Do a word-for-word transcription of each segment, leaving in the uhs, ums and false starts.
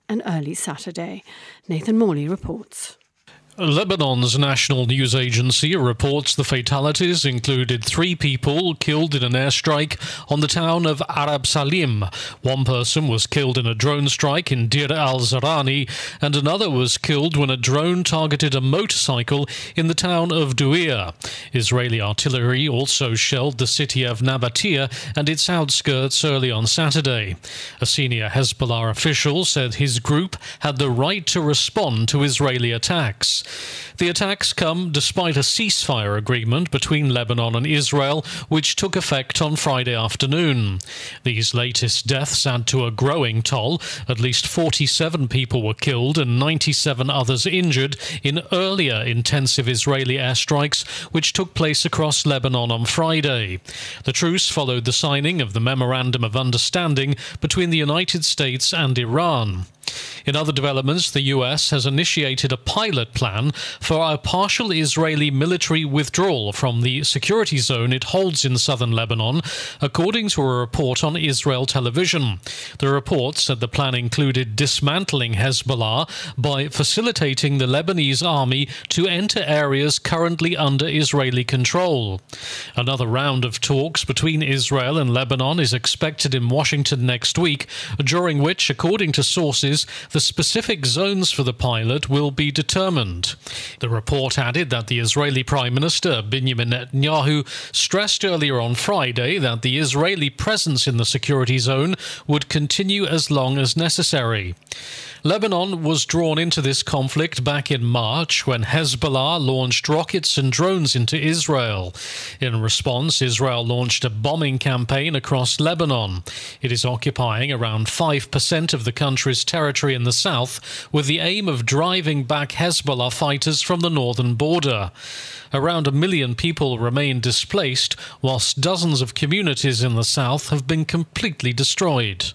and early Saturday. Nathan Morley reports. Lebanon's national news agency reports the fatalities included three people killed in an airstrike on the town of Arab Salim. One person was killed in a drone strike in Deir al-Zarani, and another was killed when a drone targeted a motorcycle in the town of Duir. Israeli artillery also shelled the city of Nabatea and its outskirts early on Saturday. A senior Hezbollah official said his group had the right to respond to Israeli attacks. The attacks come despite a ceasefire agreement between Lebanon and Israel, which took effect on Friday afternoon. These latest deaths add to a growing toll. At least forty-seven people were killed and ninety-seven others injured in earlier intensive Israeli airstrikes, which took place across Lebanon on Friday. The truce followed the signing of the Memorandum of Understanding between the United States and Iran. In other developments, the U S has initiated a pilot plan for a partial Israeli military withdrawal from the security zone it holds in southern Lebanon, according to a report on Israel television. The report said the plan included dismantling Hezbollah by facilitating the Lebanese army to enter areas currently under Israeli control. Another round of talks between Israel and Lebanon is expected in Washington next week, during which, according to sources, the specific zones for the pilot will be determined. The report added that the Israeli Prime Minister Benjamin Netanyahu stressed earlier on Friday that the Israeli presence in the security zone would continue as long as necessary. Lebanon was drawn into this conflict back in March when Hezbollah launched rockets and drones into Israel. In response, Israel launched a bombing campaign across Lebanon. It is occupying around five percent of the country's territory in the south, with the aim of driving back Hezbollah fighters from the northern border. Around a million people remain displaced, whilst dozens of communities in the south have been completely destroyed.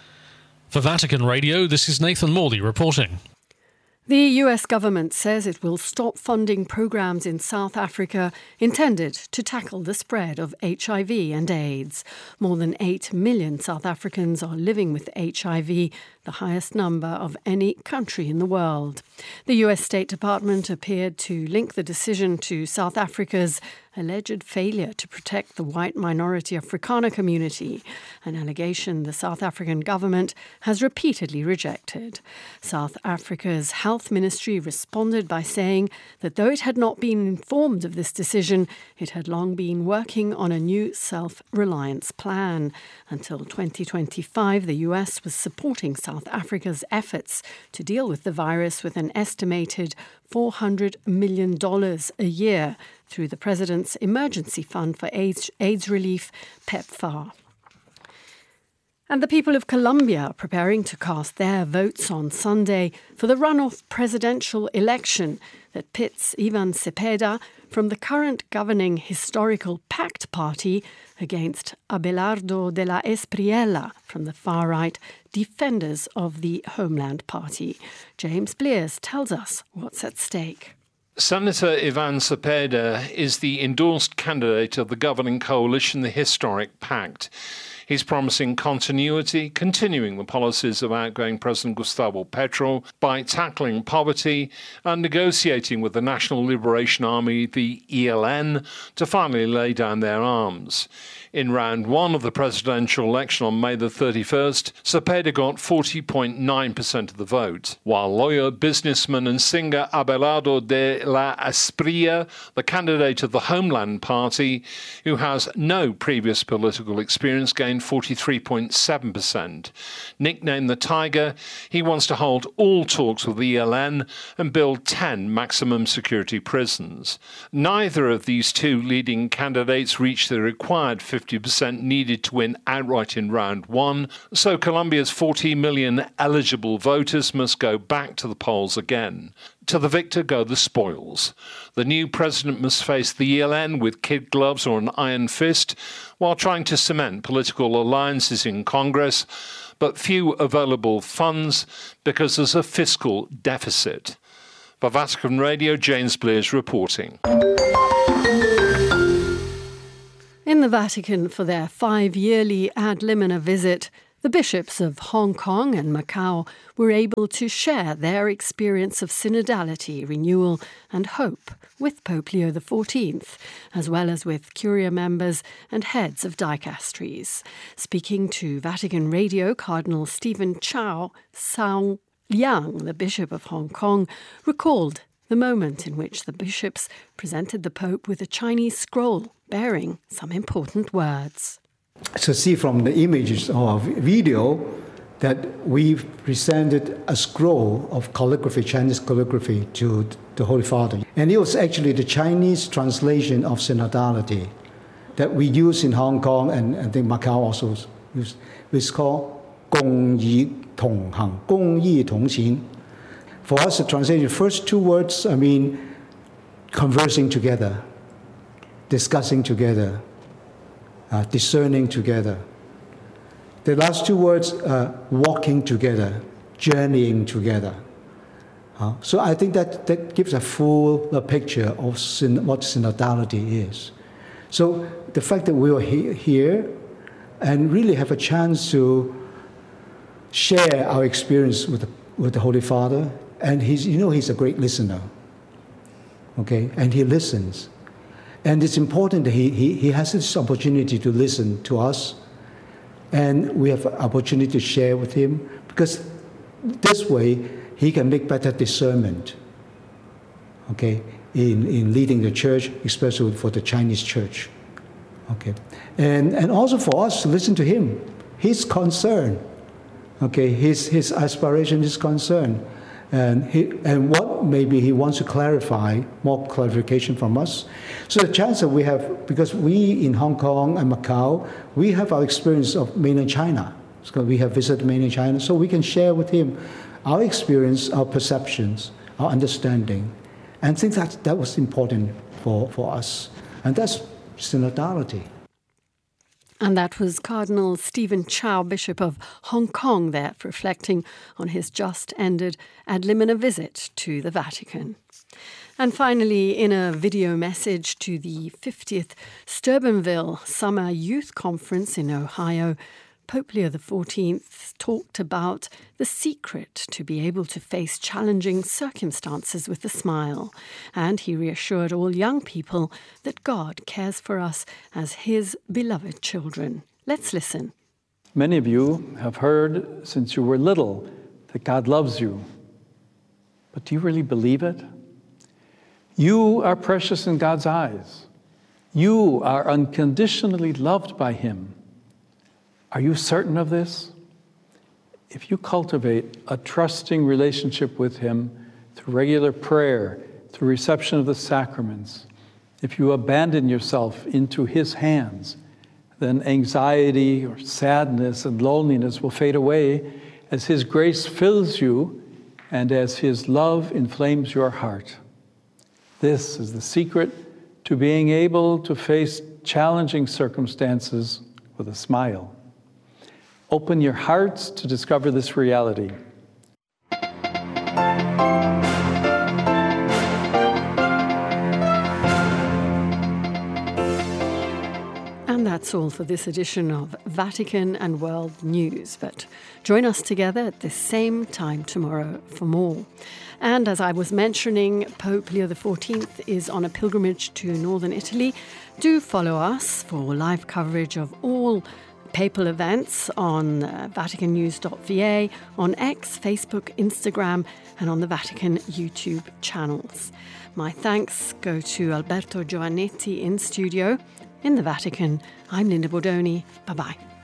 For Vatican Radio, this is Nathan Morley reporting. The U S government says it will stop funding programs in South Africa intended to tackle the spread of H I V and AIDS. More than eight million South Africans are living with H I V, the highest number of any country in the world. The U S State Department appeared to link the decision to South Africa's alleged failure to protect the white minority Afrikaner community, an allegation the South African government has repeatedly rejected. South Africa's health ministry responded by saying that though it had not been informed of this decision, it had long been working on a new self-reliance plan. Until twenty twenty-five, the U S was supporting South Africa's efforts to deal with the virus with an estimated four hundred million dollars a year through the President's Emergency Fund for AIDS, AIDS Relief, PEPFAR. And the people of Colombia are preparing to cast their votes on Sunday for the runoff presidential election that pits Ivan Cepeda from the current governing Historical Pact Party against Abelardo de la Espriella from the far-right Defenders of the Homeland Party. James Blears tells us what's at stake. Senator Ivan Cepeda is the endorsed candidate of the governing coalition, the Historic Pact. He's promising continuity, continuing the policies of outgoing President Gustavo Petro by tackling poverty and negotiating with the National Liberation Army, the E L N, to finally lay down their arms. In round one of the presidential election on May the thirty-first, Cepeda got forty point nine percent of the vote, while lawyer, businessman and singer Abelardo de la Espriella, the candidate of the Homeland Party, who has no previous political experience, gained forty-three point seven percent. Nicknamed the Tiger, he wants to hold all talks with the E L N and build ten maximum security prisons. Neither of these two leading candidates reached the required fifty percent needed to win outright in round one, so Colombia's forty million eligible voters must go back to the polls again. To the victor go the spoils. The new president must face the E L N with kid gloves or an iron fist while trying to cement political alliances in Congress, but few available funds because there's a fiscal deficit. For Vatican Radio, James Blears reporting. In the Vatican for their five-yearly ad limina visit, The bishops of Hong Kong and Macau were able to share their experience of synodality, renewal and hope with Pope Leo the fourteenth, as well as with Curia members and heads of dicasteries. Speaking to Vatican Radio, Cardinal Stephen Chow Sao Liang, the Bishop of Hong Kong, recalled the moment in which the bishops presented the Pope with a Chinese scroll bearing some important words. So see from the images or video that we've presented a scroll of calligraphy, Chinese calligraphy, to the Holy Father. And it was actually the Chinese translation of synodality that we use in Hong Kong, and I think Macau also use. It's called 共議同行, 共議同行. For us, the translation, first two words, I mean, conversing together, discussing together, uh, discerning together. The last two words, uh, walking together, journeying together. Uh, so I think that, that gives a full uh, picture of syn- what synodality is. So the fact that we are he- here and really have a chance to share our experience with the, with the Holy Father, and he's, you know, he's a great listener, okay, and he listens. And it's important that he, he, he has this opportunity to listen to us, and we have an opportunity to share with him, because this way he can make better discernment, okay, in, in leading the church, especially for the Chinese church, okay. And, and also for us to listen to him, his concern, okay, his, his aspiration, his concern, and, he, and what maybe he wants to clarify, more clarification from us. So the chance that we have, because we in Hong Kong and Macau, we have our experience of mainland China. So we have visited mainland China, so we can share with him our experience, our perceptions, our understanding. And I think that, that was important for, for us. And that's synodality. And that was Cardinal Stephen Chow, Bishop of Hong Kong, there, reflecting on his just-ended ad limina visit to the Vatican. And finally, in a video message to the fiftieth Steubenville Summer Youth Conference in Ohio, Pope Leo the fourteenth talked about the secret to be able to face challenging circumstances with a smile, and he reassured all young people that God cares for us as his beloved children. Let's listen. Many of you have heard since you were little that God loves you. But do you really believe it? You are precious in God's eyes. You are unconditionally loved by him. Are you certain of this? If you cultivate a trusting relationship with him through regular prayer, through reception of the sacraments, if you abandon yourself into his hands, then anxiety or sadness and loneliness will fade away as his grace fills you and as his love inflames your heart. This is the secret to being able to face challenging circumstances with a smile. Open your hearts to discover this reality. And that's all for this edition of Vatican and World News. But join us together at the same time tomorrow for more. And as I was mentioning, Pope Leo the fourteenth is on a pilgrimage to northern Italy. Do follow us for live coverage of all papal events on uh, Vatican News dot V A, on X, Facebook, Instagram, and on the Vatican YouTube channels. My thanks go to Alberto Giovannetti in studio. In the Vatican, I'm Linda Bordoni. Bye-bye.